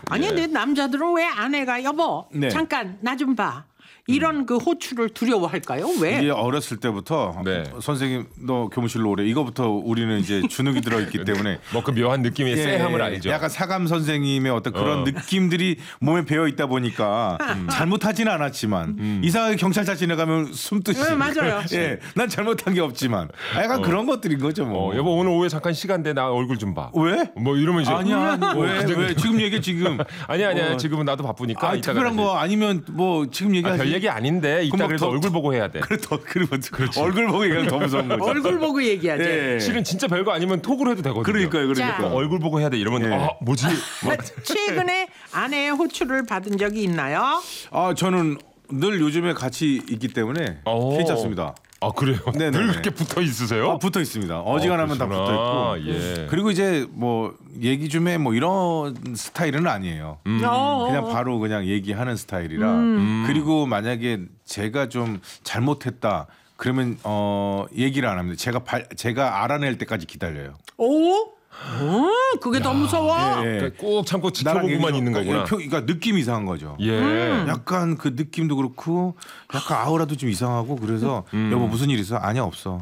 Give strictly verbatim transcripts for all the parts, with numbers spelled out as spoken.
아니 예. 근데 남자들은 왜 아내가 여보 네. 잠깐 나 좀 봐. 이런 그 호출을 두려워할까요? 왜? 이게 어렸을 때부터 네. 선생님 너 교무실로 오래 이거부터 우리는 이제 주눅이 들어있기 때문에 뭐 그 묘한 느낌의 예, 쎄함을 알죠. 약간 사감 선생님의 어떤 그런 어. 느낌들이 몸에 배어 있다 보니까 잘못하지는 않았지만 음. 이상하게 경찰차 지나가면 숨듯이 네, 맞아요. 예, 난 잘못한 게 없지만 약간 그런 것들인 거죠 뭐. 어, 여보 오늘 오후에 잠깐 시간 돼 나 얼굴 좀 봐. 왜? 뭐 이러면 이제 아니야 왜, 굉장히- 왜 지금 얘기 지금 아니야 아니야 어. 지금은 나도 바쁘니까 아, 이따가 특별한 다시. 거 아니면 뭐 지금 아, 얘기하지 별 얘기 아닌데 이따 그럼 그래도 더- 얼굴 보고 해야 돼. 그래 더 그리고 얼굴 보고 얘기하면 더 무서운 거죠. 얼굴 보고 얘기하죠. 예. 실은 진짜 별거 아니면 톡으로 해도 되거든요. 그러니까요, 그러니까. 자. 얼굴 보고 해야 돼 이러면 예. 아 뭐지? 뭐. 최근에 아내의 호출을 받은 적이 있나요? 아 저는 늘 요즘에 같이 있기 때문에 오. 괜찮습니다. 아 그래요? 네네네. 늘 그렇게 붙어 있으세요? 아, 붙어 있습니다. 어지간하면 다 그러시구나. 붙어 있고. 예. 그리고 이제 뭐 얘기 좀 해 뭐 이런 스타일은 아니에요. 어, 그냥 바로 그냥 얘기하는 스타일이라. 그리고 만약에 제가 좀 잘못했다. 그러면 어 얘기를 안 합니다. 제가 발, 제가 알아낼 때까지 기다려요. 오? 어, 그게 더 무서워. 예, 예. 그러니까 꼭 참고 나랑 얘기 지켜보고만 좀- 있는 거구나. 그러니까, 그러니까 느낌이 이상한 거죠. 예. 약간 그 느낌도 그렇고 약간 아우라도 좀 이상하고 그래서 음. 여보 무슨 일 있어? 아니야 없어.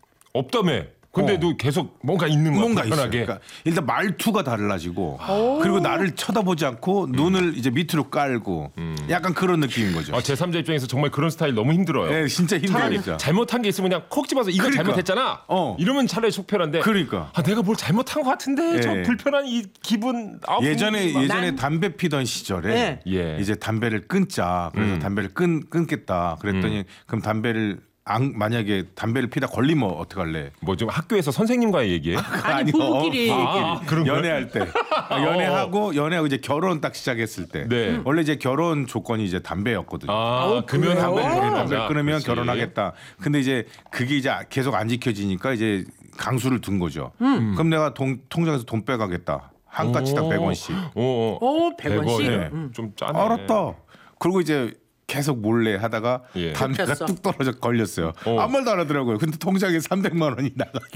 없다며. 근데도 어. 계속 뭔가 있는 거야. 뭔가 있어요. 불편하게. 그러니까 일단 말투가 달라지고 그리고 나를 쳐다보지 않고 눈을 이제 밑으로 깔고 약간 그런 느낌인 거죠. 아, 제삼자 입장에서 정말 그런 스타일 너무 힘들어요. 네, 진짜 차라리 힘들죠. 잘못한 게 있으면 그냥 콕 집어서 이거 그러니까. 잘못했잖아. 어. 이러면 차라리 속편한데. 그러니까. 아, 내가 뭘 잘못한 것 같은데 저 예. 불편한 이 기분. 아, 예전에 분위기가. 예전에 난- 담배 피던 시절에 네. 예. 이제 담배를 끊자. 그래서 음. 담배를 끊 끊겠다. 그랬더니 그럼 담배를 안, 만약에 담배를 피다 걸리면 어떡할래? 뭐 좀 학교에서 선생님과의 얘기예요? 아니 부부끼리 아, 그런 거예요? 연애할 때 연애하고 연애하고 이제 결혼 딱 시작했을 때 네. 원래 이제 결혼 조건이 이제 담배였거든요. 아, 금연 그래요? 담배 담배 끊는다. 끊으면 그렇지. 결혼하겠다. 근데 이제 그게 이제 계속 안 지켜지니까 이제 강수를 둔 거죠. 그럼 내가 동, 통장에서 돈 빼가겠다. 한 가지당 백 원씩. 오, 오, 백 원씩. 예. 음. 좀 짜네. 알았다. 그리고 이제 계속 몰래 하다가 예. 담배가 잡혔어. 뚝 떨어져 걸렸어요. 어. 아무 말도 안 하더라고요. 근데 통장에 삼백만 원이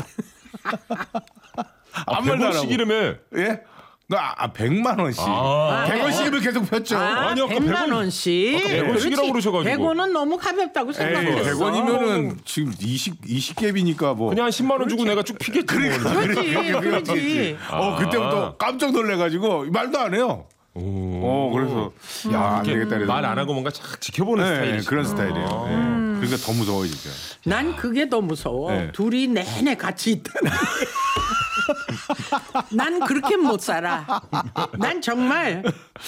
나갔다. 아, 아무 말도 안 하고. 백 원씩 이러면 예? 아, 아 백만 원씩. 아. 백 원씩이면 계속 폈죠. 아, 아니, 아까 백만 백 원- 원씩. 아까 백 원씩이라고 그렇지. 그러셔가지고. 백 원은 너무 가볍다고 에이, 생각했어. 백 원이면은 지금 이십 이십 갭이니까 뭐. 그냥 한 십만 원 주고 내가 쭉 피겠지. 그러니까. 뭐. 그렇지, 그렇지. 어 그때부터 깜짝 놀래가지고 말도 안 해요. 어 그래서 야 안 되겠다 그래서. 말 안 하고 뭔가 착 지켜보는 네, 스타일이시 그런 스타일이에요. 네. 그러니까 더 무서워요 진짜. 난 그게 더 무서워. 네. 둘이 내내 같이 있다는 게. 난 그렇게 못 살아. 난 정말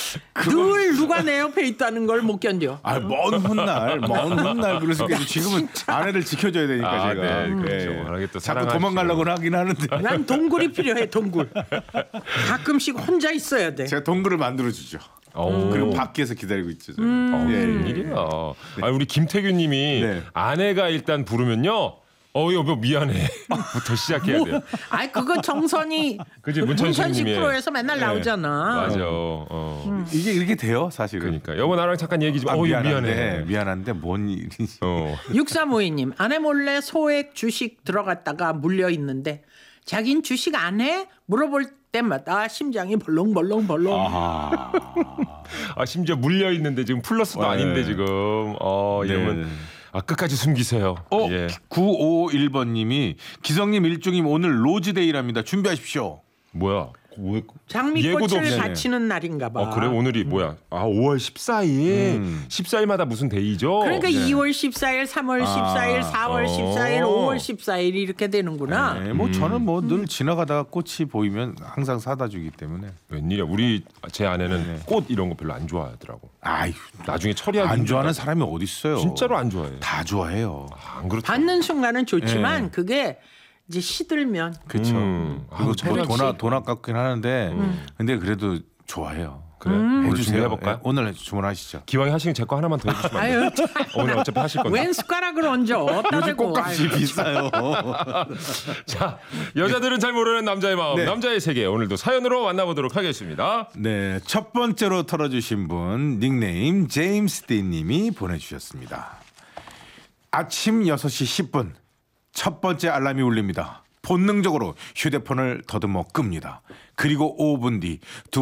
늘 누가 내 옆에 있다는 걸 못 견뎌. 아먼 훗날 먼 훗날 그래서 지금은 아내를 지켜줘야 되니까 아, 제가. 네, 그렇죠. 네. 워낙에 또 자꾸 사랑하시고. 도망가려고는 하긴 하는데 난 동굴이 필요해, 동굴. 가끔씩 혼자 있어야 돼. 제가 동굴을 만들어 주죠. 오. 그리고 밖에서 기다리고 있죠. 저는. 어, 예, 예. 일이야. 아니, 우리 김태균님이 네. 아내가 일단 부르면요. 어 여보 미안해.부터 시작해야 돼요. 아이 그거 정선이 그지, 문천식 문천식 님이. 프로에서 맨날 네. 나오잖아. 맞아. 어. 이게 이렇게 돼요 사실은. 그러니까 여보 나랑 잠깐 얘기 좀. 아, 어 이거 미안한데 미안해. 미안한데 뭔 일이지? 어. 육삼오이 님 아내 몰래 소액 주식 들어갔다가 물려 있는데 자긴 주식 안 해? 물어볼 때마다 심장이 벌렁벌렁벌렁. 아하. 아 심지어 물려 있는데 지금 플러스도 네. 아닌데 지금. 어 이러면 네. 아 끝까지 숨기세요. 어, 예. 구오일 번님이 기성님 일중임 오늘 로즈데이랍니다. 준비하십시오. 뭐야? 왜- 예고도 장미꽃을 없이. 바치는 날인가 봐. 아 그래 오늘이 뭐야? 아 오월 십사일. 음. 십사일마다 무슨 데이죠? 그러니까 네. 이월 십사일, 삼월 십사일, 사월 어. 십사일, 오월 십사일 이렇게 되는구나. 네, 뭐 저는 뭐 음. 늘 지나가다가 꽃이 보이면 항상 사다 주기 때문에. 웬일이야? 우리 제 아내는 네. 꽃 이런 거 별로 안 좋아하더라고. 아유, 나중에 처리하기 안 좋아하는 힘들다. 사람이 어디 있어요? 진짜로 안 좋아해. 다 좋아해요. 아, 안 그렇죠. 받는 순간은 좋지만 네. 그게 이제 시들면 그렇죠. 음. 그리고 아우, 돈, 그렇지. 돈, 돈 아깝긴 하는데, 근데 그래도 좋아해요. 그래. 음. 오늘 해주세요. 준비해볼까요? 네, 오늘 주문하시죠. 기왕에 하시면 제 거 하나만 더 해주시면 안 돼요? 아유 참. 오늘 어차피 하실 건데. 웬 숟가락을 얹어? 요즘 따르고. 꽃값이 비싸요. 자, 여자들은 잘 모르는 남자의 마음, 네. 남자의 세계 오늘도 사연으로 만나보도록 하겠습니다. 네, 첫 번째로 털어주신 분 닉네임 제임스 띠님이 보내주셨습니다. 아침 여섯 시 십 분 첫 번째 알람이 울립니다. 본능적으로 휴대폰을 더듬어 끕니다. 그리고 오 분 뒤 두